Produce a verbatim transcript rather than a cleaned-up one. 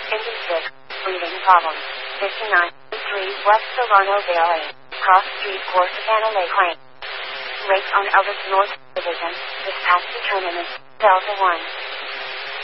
fifty-six. Breathing problems. fifty-nine. three West Solano Valley. Cross Street Corsicana Lake Lane. Lake on Elvis North Division. Dispatch determinant. Delta one.